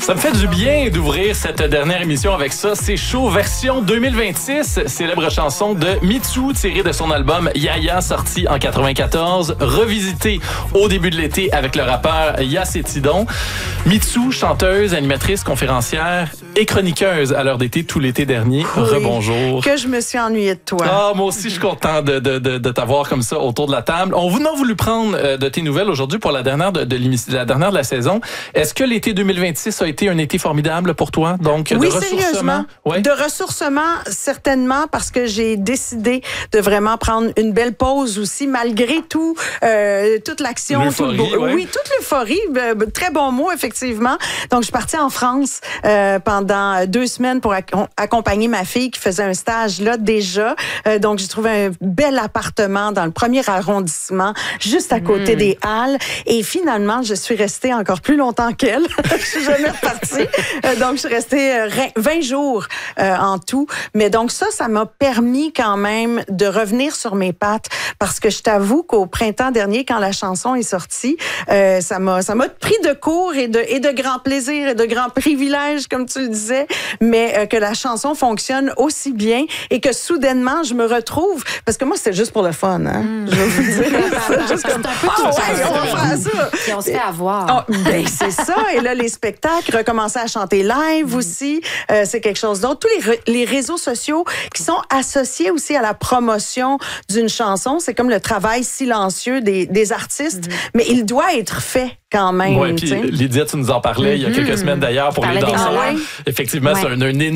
Ça me fait du bien d'ouvrir cette dernière émission avec ça. C'est chaud, version 2026, célèbre chanson de Mitsou tirée de son album Yaya, sorti en 94, revisité au début de l'été avec le rappeur Yass et Tidon. Mitsou, chanteuse, animatrice, conférencière et chroniqueuse à l'heure d'été tout l'été dernier. Oui, Rebonjour. Que je me suis ennuyée de toi. Ah, moi aussi, je suis content de t'avoir comme ça autour de la table. On vous a voulu prendre de tes nouvelles aujourd'hui pour la dernière la dernière de la saison. Est-ce que l'été 2026 a été un été formidable pour toi? Donc, oui, de ressourcement? Sérieusement. Ouais. De ressourcement, certainement, parce que j'ai décidé de vraiment prendre une belle pause aussi, malgré tout, toute l'action. L'euphorie, ouais. Oui, toute l'euphorie. Très bon mot, effectivement. Donc, je suis partie en France pendant 2 semaines pour accompagner ma fille qui faisait un stage là déjà. Donc, j'ai trouvé un bel appartement dans le 1er arrondissement, juste à côté des Halles. Et finalement, je suis restée encore plus longtemps qu'elle. Je suis jamais repartie. Donc, je suis restée 20 jours en tout. Mais donc, ça m'a permis quand même de revenir sur mes pattes parce que je t'avoue qu'au printemps dernier, quand la chanson est sortie, ça m'a pris de court et de grand plaisir et de grand privilège, comme tu le disais, mais que la chanson fonctionne aussi bien et que soudainement, je me retrouve, parce que moi, c'était juste pour le fun, hein. Je vais vous dire. C'est juste comme, on va faire ça. Puis on se fait avoir. Oh, ben, c'est ça. Et là, les spectacles, recommencer à chanter live aussi, c'est quelque chose d'autre. Tous les réseaux sociaux qui sont associés aussi à la promotion d'une chanson, c'est comme le travail silencieux des artistes, mais il doit être fait quand même. Oui, puis Lydia, tu nous en parlais il y a quelques semaines d'ailleurs pour les danseurs. Ah ouais? Effectivement, c'est un